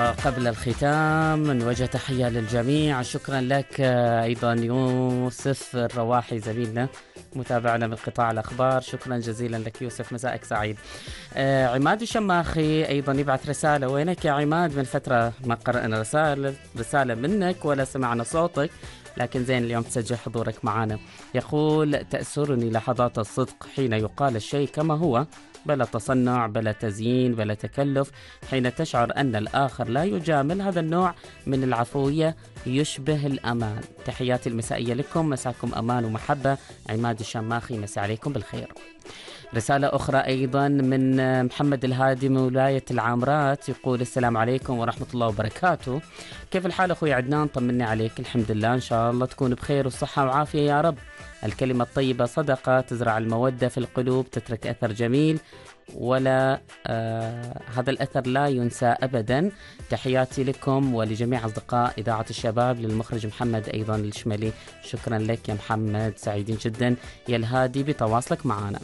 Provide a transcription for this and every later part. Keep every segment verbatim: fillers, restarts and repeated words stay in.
وقبل الختام نوجه تحية للجميع. شكرا لك أيضا يوسف الرواحي زميلنا متابعنا من قطاع الأخبار، شكرا جزيلا لك يوسف، مساءك سعيد. آه عماد الشماخي أيضا يبعث رسالة، وينك يا عماد؟ من فترة ما قرأنا رسالة رسالة منك ولا سمعنا صوتك، لكن زين اليوم تسجل حضورك معنا. يقول: تأسرني لحظات الصدق حين يقال الشيء كما هو، بلا تصنع بلا تزيين بلا تكلف، حين تشعر أن الآخر لا يجامل. هذا النوع من العفوية يشبه الأمان. تحياتي المسائية لكم، مساكم أمان ومحبة. عماد الشماخي، مساء عليكم بالخير. رسالة أخرى أيضا من محمد الهادي من ولاية العامرات، يقول: السلام عليكم ورحمة الله وبركاته، كيف الحال أخوي عدنان؟ طمني عليك. الحمد لله، إن شاء الله تكون بخير والصحة وعافية يا رب. الكلمة الطيبة صدقة، تزرع المودة في القلوب، تترك أثر جميل، ولا آه هذا الأثر لا ينسى أبدا. تحياتي لكم ولجميع أصدقاء إذاعة الشباب، للمخرج محمد أيضا الشمالي. شكرا لك يا محمد، سعيدين جدا يا الهادي بتواصلك معنا.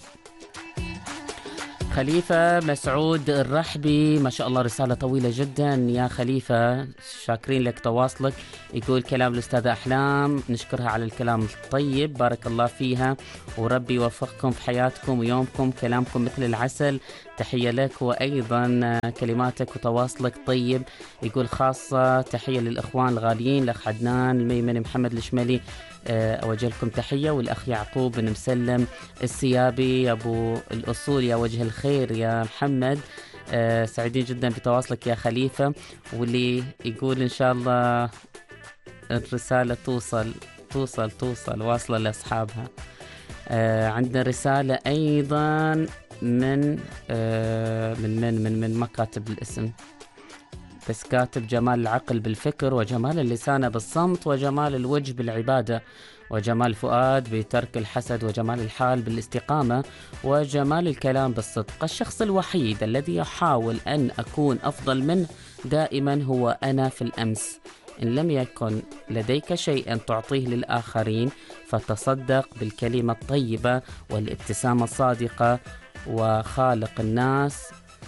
خليفة مسعود الرحبي، ما شاء الله رسالة طويلة جدا يا خليفة، شاكرين لك تواصلك. يقول: كلام الأستاذة أحلام، نشكرها على الكلام الطيب، بارك الله فيها وربي يوفقكم في حياتكم ويومكم، كلامكم مثل العسل. تحية لك، وأيضا كلماتك وتواصلك طيب. يقول: خاصة تحية للإخوان الغاليين، الأخ عدنان الميمني، محمد الشمالي، أوجه لكم تحية، والأخ يعقوب بن مسلم السيابي، أبو الأصول، يا وجه الخير يا محمد. أه سعيدين جدا بتواصلك يا خليفة. واللي يقول إن شاء الله الرسالة توصل توصل توصل واصلة لأصحابها. أه عندنا رسالة أيضا من أه من من من من ما كاتب الاسم، بس كاتب: جمال العقل بالفكر، وجمال اللسان بالصمت، وجمال الوجه بالعبادة، وجمال فؤاد بترك الحسد، وجمال الحال بالاستقامة، وجمال الكلام بالصدق. الشخص الوحيد الذي يحاول أن أكون أفضل منه دائما هو أنا في الأمس. إن لم يكن لديك شيء تعطيه للآخرين، فتصدق بالكلمة الطيبة والابتسامة الصادقة، وخالق الناس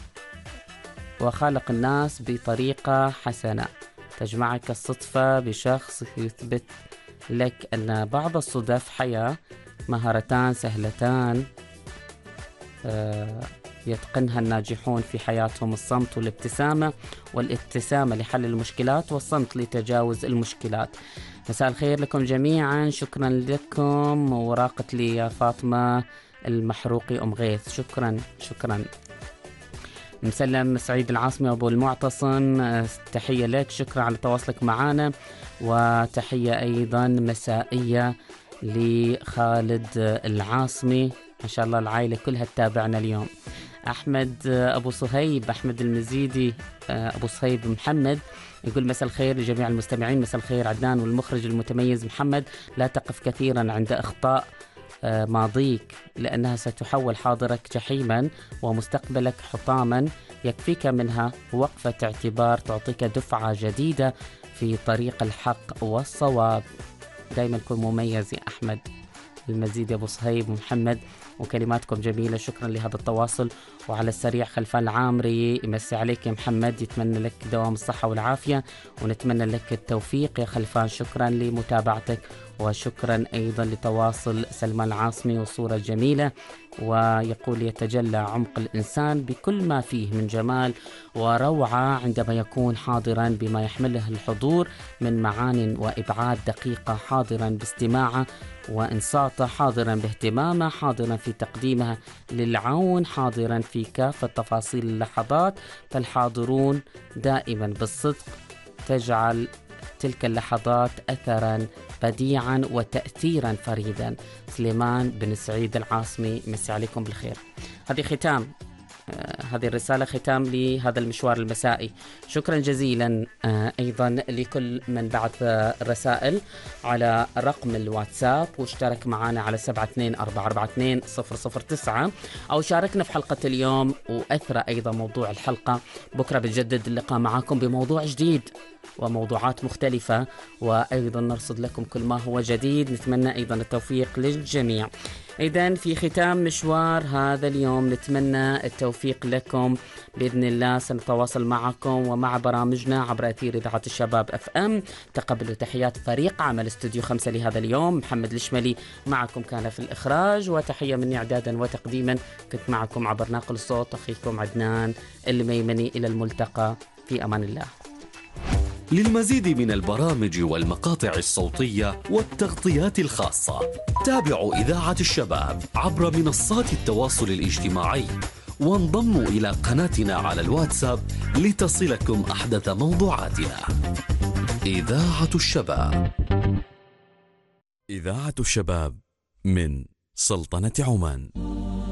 وخالق الناس بطريقة حسنة. تجمعك الصدفة بشخص يثبت لك أن بعض الصدف حياة، مهارتان سهلتان يتقنها الناجحون في حياتهم: الصمت والابتسامة، والابتسامة لحل المشكلات، والصمت لتجاوز المشكلات. مساء الخير لكم جميعا، شكرا لكم. وراقت لي يا فاطمة المحروقي أم غيث، شكرا شكرا. مسلم سعيد العاصمي أبو المعتصم، تحية لك، شكرا على تواصلك معنا. وتحية أيضا مسائية لخالد العاصمي، ما شاء الله العائلة كلها تتابعنا اليوم. أحمد أبو صهيب، أحمد المزيدي أبو صهيب محمد، يقول: مساء الخير لجميع المستمعين. مساء الخير عدنان والمخرج المتميز محمد، لا تقف كثيرا عند أخطاء ماضيك، لأنها ستحول حاضرك جحيما ومستقبلك حطاما. يكفيك منها وقفة اعتبار تعطيك دفعة جديدة في طريق الحق والصواب. دايما كن مميز يا أحمد المزيد يا أبو صهيب ومحمد، وكلماتكم جميلة، شكرا لهذا التواصل. وعلى السريع خلفان العامري، يمسي عليك يا محمد، يتمنى لك دوام الصحة والعافية، ونتمنى لك التوفيق يا خلفان. شكرا لمتابعتك، وشكرا أيضا لتواصل سلمان العاصمي والصورة الجميلة. ويقول: يتجلى عمق الإنسان بكل ما فيه من جمال وروعة عندما يكون حاضرا بما يحمله الحضور من معان وإبعاد دقيقة، حاضرا باستماعه وإنصاته، حاضرا باهتمامه، حاضرا في تقديمها للعون، حاضرا في كافة تفاصيل اللحظات. فالحاضرون دائما بالصدق تجعل تلك اللحظات أثرا بديعا وتأثيرا فريدا. سليمان بن سعيد العاصمي، مسي عليكم بالخير. هذه ختام آه هذه الرسالة، ختام لهذا المشوار المسائي. شكرا جزيلا آه أيضا لكل من بعث الرسائل على رقم الواتساب واشترك معنا على سبعة اثنين أربعة أربعة اثنين صفر صفر تسعة، أو شاركنا في حلقة اليوم وأثرى أيضا موضوع الحلقة. بكرة بنجدد اللقاء معاكم بموضوع جديد وموضوعات مختلفة، وأيضا نرصد لكم كل ما هو جديد. نتمنى أيضا التوفيق للجميع. إذن في ختام مشوار هذا اليوم نتمنى التوفيق لكم بإذن الله. سنتواصل معكم ومع برامجنا عبر أثير إذاعة الشباب أف أم. تقبلوا تحيات فريق عمل استوديو خمسة لهذا اليوم. محمد الشملي معكم كان في الإخراج، وتحية مني إعدادا وتقديما كنت معكم عبر ناقل الصوت أخيكم عدنان الميمني. إلى الملتقى، في أمان الله. للمزيد من البرامج والمقاطع الصوتية والتغطيات الخاصة تابعوا إذاعة الشباب عبر منصات التواصل الاجتماعي، وانضموا إلى قناتنا على الواتساب لتصلكم أحدث موضوعاتنا. إذاعة الشباب. إذاعة الشباب من سلطنة عمان.